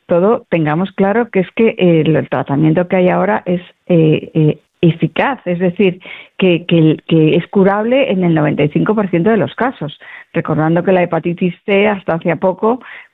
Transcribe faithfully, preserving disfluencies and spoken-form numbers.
todo tengamos claro que es que eh, el tratamiento que hay ahora es eh, eh, eficaz, es decir, que, que, que es curable en el noventa y cinco por ciento de los casos, recordando que la hepatitis C hasta hace poco